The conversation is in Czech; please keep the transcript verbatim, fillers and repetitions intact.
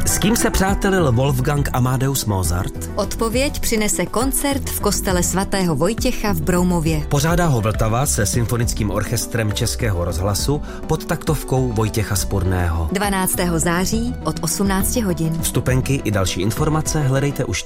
S kým se přátelil Wolfgang Amadeus Mozart? Odpověď přinese koncert v kostele svatého Vojtěcha v Broumově. Pořádá ho Vltava se symfonickým orchestrem Českého rozhlasu pod taktovkou Vojtěcha Spurného. dvanáctého září od osmnácti hodin. Vstupenky i další informace hledejte už